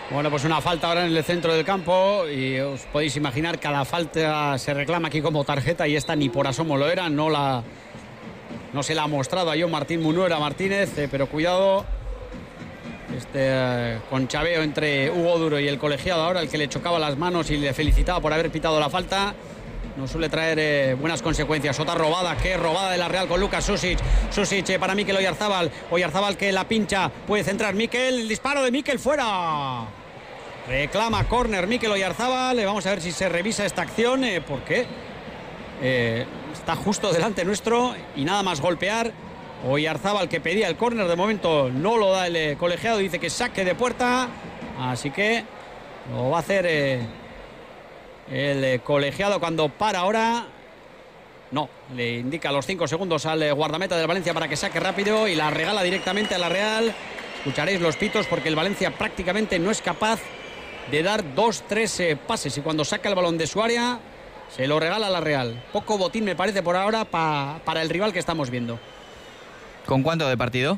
Bueno, pues una falta ahora en el centro del campo y os podéis imaginar, cada falta se reclama aquí como tarjeta y esta ni por asomo lo era, no se la ha mostrado a John Martín Munuera Martínez, pero cuidado, conchaveo entre Hugo Duro y el colegiado ahora, el que le chocaba las manos y le felicitaba por haber pitado la falta. No suele traer buenas consecuencias. Otra robada, qué robada de la Real con Lucas Susic. Susic para Mikel Oyarzabal. Oyarzabal que la pincha, puede centrar Mikel. El disparo de Mikel fuera. Reclama córner Mikel Oyarzabal. Vamos a ver si se revisa esta acción. Porque está justo delante nuestro y nada más golpear. Oyarzabal que pedía el córner, de momento no lo da el colegiado. Dice que saque de puerta. Así que lo va a hacer el colegiado cuando para ahora. No, le indica los 5 segundos al guardameta del Valencia para que saque rápido y la regala directamente a la Real. Escucharéis los pitos porque el Valencia prácticamente no es capaz de dar 2-3 pases y cuando saca el balón de su área se lo regala a la Real. Poco botín me parece por ahora para el rival que estamos viendo. ¿Con cuánto de partido?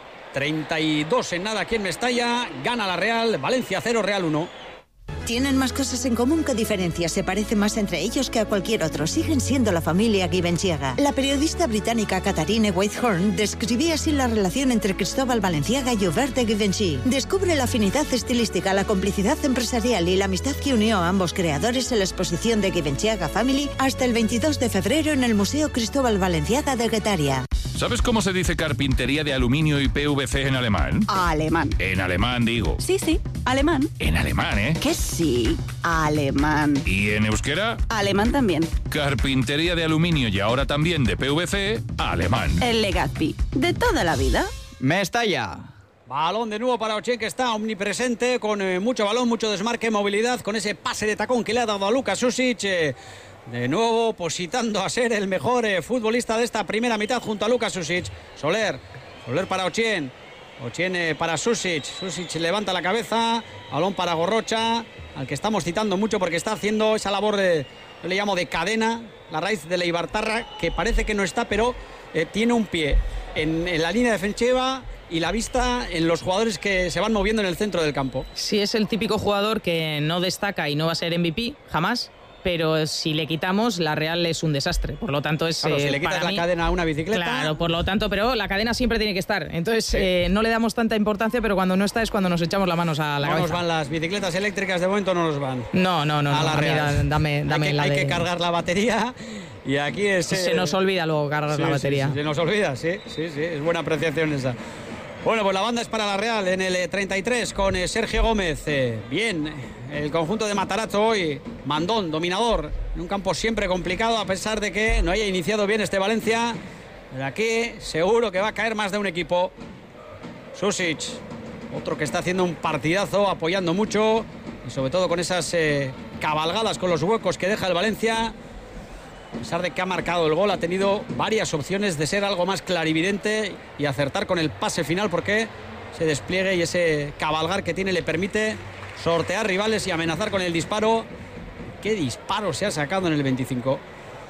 32 en nada aquí en Mestalla. Gana la Real, Valencia 0, Real 1. Tienen más cosas en común que diferencias, se parecen más entre ellos que a cualquier otro. Siguen siendo la familia Givenchy. La periodista británica Catherine Whitehorn describía así la relación entre Cristóbal Balenciaga y Hubert de Givenchy. Descubre la afinidad estilística, la complicidad empresarial y la amistad que unió a ambos creadores en la exposición de Givenchy Family hasta el 22 de febrero en el Museo Cristóbal Balenciaga de Guetaria. ¿Sabes cómo se dice carpintería de aluminio y PVC en alemán? Alemán. En alemán digo. Sí, alemán. En alemán, ¿eh? Que sí, alemán. ¿Y en euskera? Alemán también. Carpintería de aluminio y ahora también de PVC, alemán. El Legazpi, de toda la vida. Mestalla. Balón de nuevo para Ochen, que está omnipresente, con mucho balón, mucho desmarque, movilidad, con ese pase de tacón que le ha dado a Lucas Susic. De nuevo positando a ser el mejor futbolista de esta primera mitad junto a Lucas Susic. Soler para Ochen para Susic. Susic levanta la cabeza, balón para Gorrocha, al que estamos citando mucho porque está haciendo esa labor yo le llamo de cadena, la raíz de Leibartarra, que parece que no está, pero tiene un pie en la línea defensiva y la vista en los jugadores que se van moviendo en el centro del campo. Sí, es el típico jugador que no destaca y no va a ser MVP, jamás. Pero si le quitamos, la Real es un desastre. Por lo tanto, es. Claro, si le quitas la cadena a una bicicleta. Claro, por lo tanto, pero la cadena siempre tiene que estar. Entonces, sí. No le damos tanta importancia, pero cuando no está es cuando nos echamos las manos a la cabeza. No nos van las bicicletas eléctricas, de momento no nos van. No. A la Real. Dame hay que cargar la batería y aquí es. Se nos olvida luego cargar la batería. Sí, se nos olvida, sí. Es buena apreciación esa. Bueno, pues la banda es para la Real en el 33 con Sergio Gómez. Bien, el conjunto de Matarazzo hoy, mandón, dominador, en un campo siempre complicado a pesar de que no haya iniciado bien este Valencia. De aquí seguro que va a caer más de un equipo. Susic, otro que está haciendo un partidazo, apoyando mucho y sobre todo con esas cabalgadas con los huecos que deja el Valencia. A pesar de que ha marcado el gol, ha tenido varias opciones de ser algo más clarividente y acertar con el pase final porque ese despliegue y ese cabalgar que tiene le permite sortear rivales y amenazar con el disparo. ¿Qué disparo se ha sacado en el 25?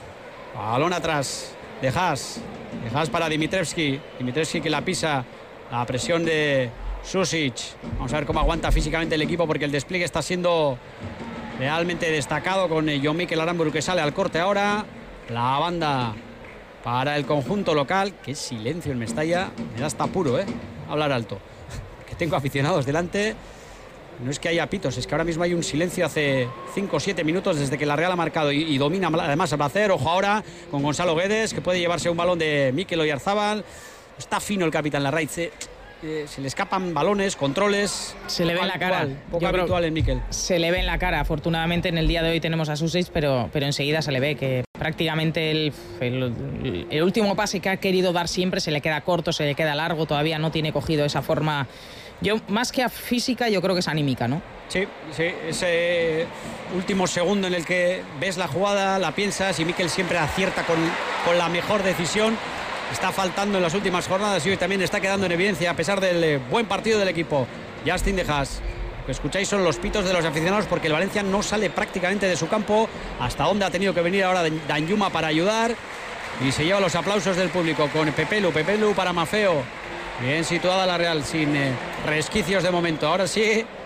Balón atrás de Haas para Dimitrievski que la pisa, la presión de Susic. Vamos a ver cómo aguanta físicamente el equipo porque el despliegue está siendo realmente destacado con John Mikel Aramburu que sale al corte ahora. La banda para el conjunto local. Qué silencio en Mestalla. Me da hasta apuro, hablar alto. Que tengo aficionados delante. No es que haya pitos, es que ahora mismo hay un silencio hace 5 o 7 minutos desde que la Real ha marcado y domina además a placer. Ojo ahora con Gonzalo Guedes, que puede llevarse un balón de Mikel Oyarzabal. Está fino el capitán Larraiz. Se le escapan balones, controles. Se le ve en la cara. Poco habitual en Mikel. Se le ve en la cara. Afortunadamente en el día de hoy tenemos a Susic, pero enseguida se le ve que prácticamente el último pase que ha querido dar siempre se le queda corto, se le queda largo. Todavía no tiene cogido esa forma. Yo, más que a física, yo creo que es anímica, ¿no? Sí, ese último segundo en el que ves la jugada, la piensas y Mikel siempre acierta con la mejor decisión. Está faltando en las últimas jornadas y hoy también está quedando en evidencia a pesar del buen partido del equipo. Justin de Haas. Lo que escucháis son los pitos de los aficionados porque el Valencia no sale prácticamente de su campo. Hasta donde ha tenido que venir ahora Danjuma para ayudar. Y se lleva los aplausos del público con Pepelu para Maffeo. Bien situada la Real sin resquicios de momento. Ahora sí